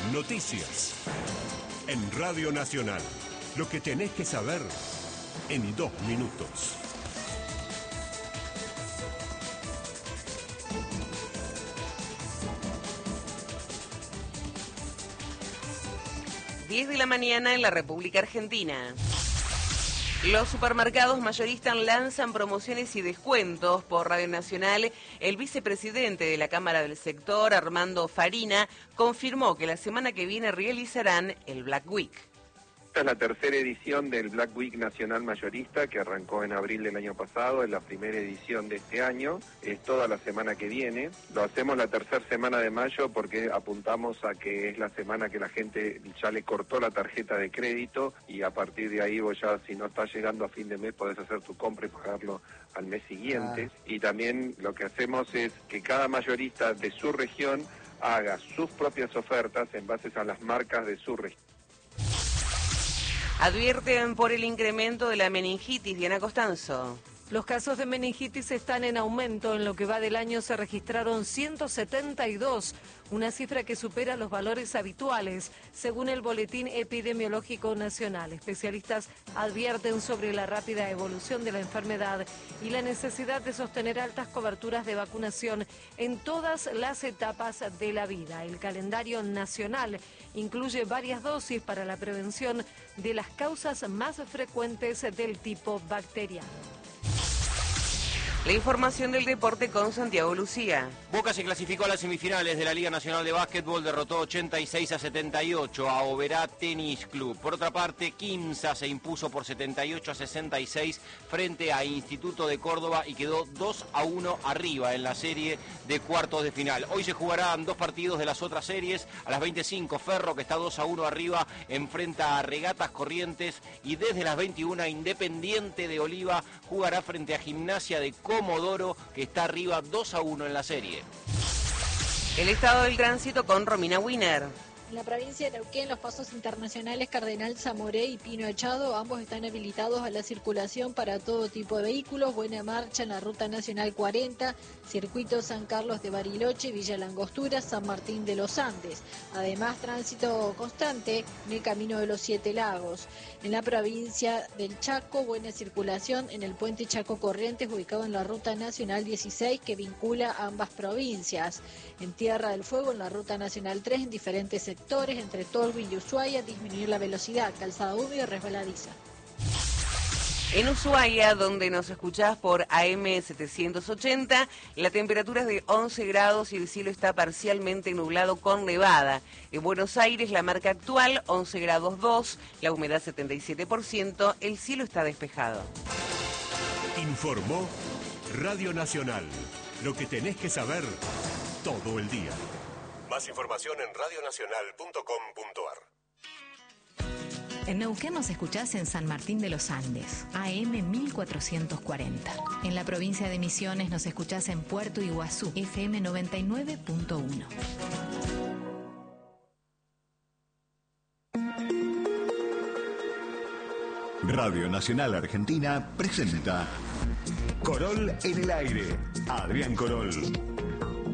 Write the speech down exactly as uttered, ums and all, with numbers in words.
Noticias. En Radio Nacional. Lo que tenés que saber en dos minutos. diez de la mañana en la República Argentina. Los supermercados mayoristas lanzan promociones y descuentos. Por Radio Nacional, el vicepresidente de la Cámara del Sector, Armando Farina, confirmó que la semana que viene realizarán el Black Week. Esta es la tercera edición del Black Week Nacional Mayorista, que arrancó en abril del año pasado, es la primera edición de este año, es toda la semana que viene. Lo hacemos la tercera semana de mayo porque apuntamos a que es la semana que la gente ya le cortó la tarjeta de crédito y a partir de ahí vos ya, si no estás llegando a fin de mes, podés hacer tu compra y pagarlo al mes siguiente. Ah. Y también lo que hacemos es que cada mayorista de su región haga sus propias ofertas en base a las marcas de su región. Advierten por el incremento de la meningitis. Diana Costanzo. Los casos de meningitis están en aumento. En lo que va del año se registraron ciento setenta y dos, una cifra que supera los valores habituales, según el Boletín Epidemiológico Nacional. Especialistas advierten sobre la rápida evolución de la enfermedad y la necesidad de sostener altas coberturas de vacunación en todas las etapas de la vida. El calendario nacional incluye varias dosis para la prevención de las causas más frecuentes del tipo bacteriano. La información del deporte con Santiago Lucía. Boca se clasificó a las semifinales de la Liga Nacional de Básquetbol, derrotó ochenta y seis a setenta y ocho a Oberá Tenis Club. Por otra parte, Quimsa se impuso por setenta y ocho a sesenta y seis frente a Instituto de Córdoba y quedó dos a uno arriba en la serie de cuartos de final. Hoy se jugarán dos partidos de las otras series. A las veinticinco, Ferro, que está dos a uno arriba, enfrenta a Regatas Corrientes, y desde las veintiuna, Independiente de Oliva jugará frente a Gimnasia de Córdoba, Comodoro, que está arriba dos a uno en la serie. El estado del tránsito con Romina Wiener. En la provincia de Neuquén, los pasos internacionales Cardenal Zamoré y Pino Echado, ambos están habilitados a la circulación para todo tipo de vehículos. Buena marcha en la Ruta Nacional cuarenta, Circuito San Carlos de Bariloche, Villa Langostura, San Martín de los Andes. Además, tránsito constante en el Camino de los Siete Lagos. En la provincia del Chaco, buena circulación en el puente Chaco Corrientes, ubicado en la Ruta Nacional dieciséis, que vincula a ambas provincias. En Tierra del Fuego, en la Ruta Nacional tres, en diferentes sectores, entre Tolwyn y Ushuaia, disminuir la velocidad, calzada húmeda y resbaladiza. En Ushuaia, donde nos escuchás por A M setecientos ochenta, la temperatura es de once grados y el cielo está parcialmente nublado con nevada. En Buenos Aires, la marca actual, once grados dos, la humedad setenta y siete por ciento, el cielo está despejado. Informó Radio Nacional. Lo que tenés que saber todo el día. Más información en radio nacional punto com punto a r. En Neuquén nos escuchás en San Martín de los Andes, A M mil cuatrocientos cuarenta. En la provincia de Misiones nos escuchás en Puerto Iguazú, F M noventa y nueve punto uno. Radio Nacional Argentina presenta Corol en el aire. Adrián Corol.